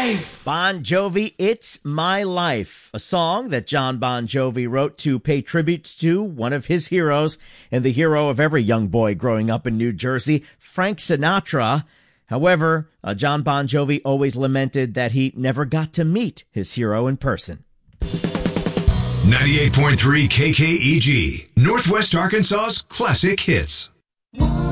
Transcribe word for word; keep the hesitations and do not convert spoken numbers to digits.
life. Bon Jovi, It's My Life, a song that John Bon Jovi wrote to pay tribute to one of his heroes and the hero of every young boy growing up in New Jersey, Frank Sinatra. However, uh, John Bon Jovi always lamented that he never got to meet his hero in person. ninety-eight point three K K E G, Northwest Arkansas's classic hits.